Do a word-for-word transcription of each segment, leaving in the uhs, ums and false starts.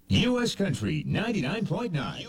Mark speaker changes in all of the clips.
Speaker 1: U S Country ninety-nine point nine.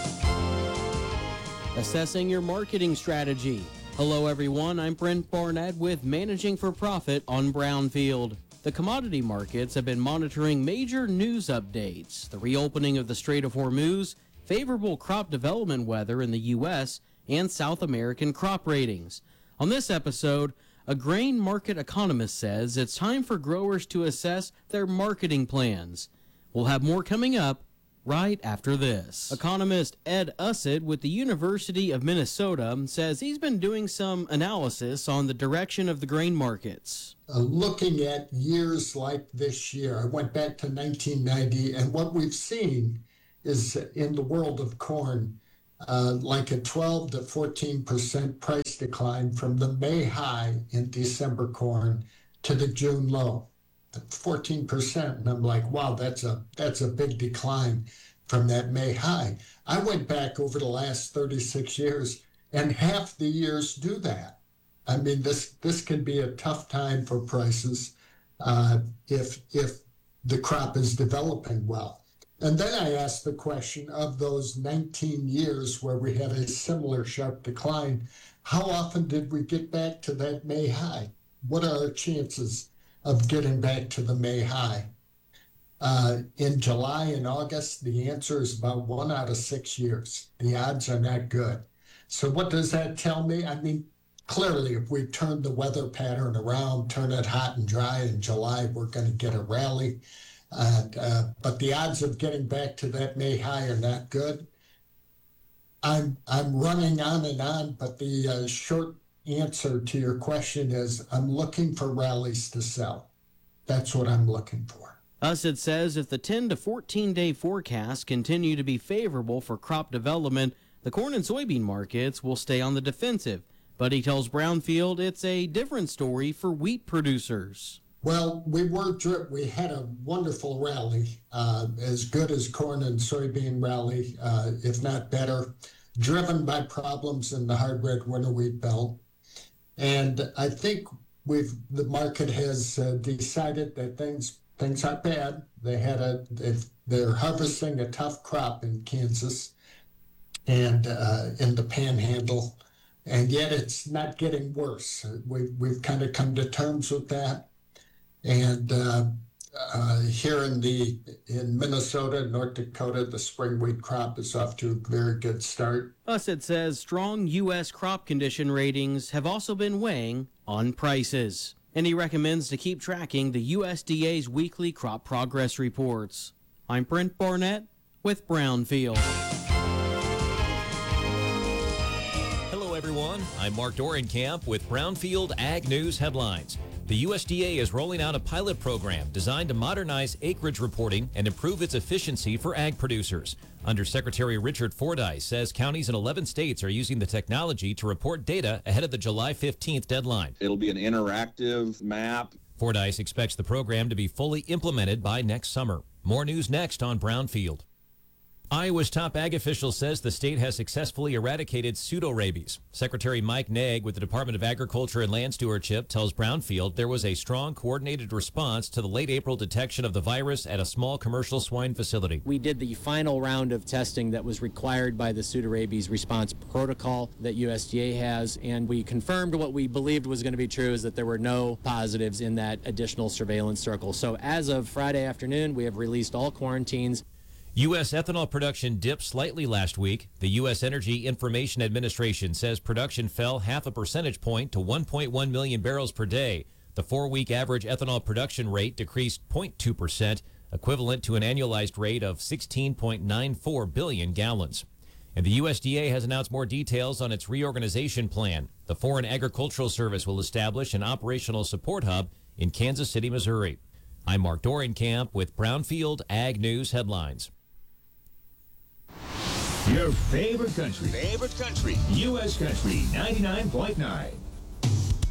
Speaker 2: Assessing your marketing strategy. Hello, everyone. I'm Brent Barnett with Managing for Profit on Brownfield. The commodity markets have been monitoring major news updates, the reopening of the Strait of Hormuz, favorable crop development weather in the U S, and South American crop ratings. On this episode, a grain market economist says it's time for growers to assess their marketing plans. We'll have more coming up right after this. Economist Ed Usset with the University of Minnesota says he's been doing some analysis on the direction of the grain markets.
Speaker 3: Uh, looking at years like this year, I went back to nineteen ninety, and what we've seen is in the world of corn, uh, like a twelve to fourteen percent price decline from the May high in December corn to the June low. fourteen percent, and I'm like, wow, that's a that's a big decline from that May high. I went back over the last thirty-six years, and half the years do that. I mean, this this can be a tough time for prices uh, if if the crop is developing well. And then I asked the question of those nineteen years where we had a similar sharp decline, how often did we get back to that May high? What are our chances of getting back to the May high? Uh, in July and August, the answer is about one out of six years. The odds are not good. So what does that tell me? I mean, clearly, if we turn the weather pattern around, turn it hot and dry in July, we're going to get a rally. Uh, uh, but the odds of getting back to that May high are not good. I'm I'm running on and on, but the uh, short answer to your question is I'm looking for rallies to sell. That's what I'm looking for.
Speaker 2: Usset says if the ten to fourteen day forecasts continue to be favorable for crop development, the corn and soybean markets will stay on the defensive. But he tells Brownfield it's a different story for wheat producers.
Speaker 3: Well, we were we had a wonderful rally, uh, as good as corn and soybean rally, uh, if not better, driven by problems in the hard red winter wheat belt. And I think we've the market has uh, decided that things things aren't bad. They had a they're harvesting a tough crop in Kansas and uh, in the Panhandle. And yet it's not getting worse. We've, we've kind of come to terms with that. And uh, uh, here in the in Minnesota, North Dakota, the spring wheat crop is off to a very good start.
Speaker 2: Usset says strong U S crop condition ratings have also been weighing on prices. And he recommends to keep tracking the U S D A's weekly crop progress reports. I'm Brent Barnett with Brownfield.
Speaker 4: Everyone, I'm Mark Dorenkamp with Brownfield Ag News Headlines. The U S D A is rolling out a pilot program designed to modernize acreage reporting and improve its efficiency for ag producers. Undersecretary Richard Fordyce says counties in eleven states are using the technology to report data ahead of the July fifteenth deadline.
Speaker 5: It'll be an interactive map.
Speaker 4: Fordyce expects the program to be fully implemented by next summer. More news next on Brownfield. Iowa's top ag official says the state has successfully eradicated pseudorabies. Secretary Mike Naig with the Department of Agriculture and Land Stewardship tells Brownfield there was a strong coordinated response to the late April detection of the virus at a small commercial swine facility.
Speaker 6: We did the final round of testing that was required by the pseudorabies response protocol that U S D A has, and we confirmed what we believed was going to be true, is that there were no positives in that additional surveillance circle. So as of Friday afternoon, we have released all quarantines.
Speaker 4: U S ethanol production dipped slightly last week. The U S Energy Information Administration says production fell half a percentage point to one point one million barrels per day. The four-week average ethanol production rate decreased zero point two percent, equivalent to an annualized rate of sixteen point nine four billion gallons. And the U S D A has announced more details on its reorganization plan. The Foreign Agricultural Service will establish an operational support hub in Kansas City, Missouri. I'm Mark Dorenkamp with Brownfield Ag News Headlines.
Speaker 1: Your favorite country.
Speaker 7: Favorite country.
Speaker 1: U S Country ninety-nine point nine.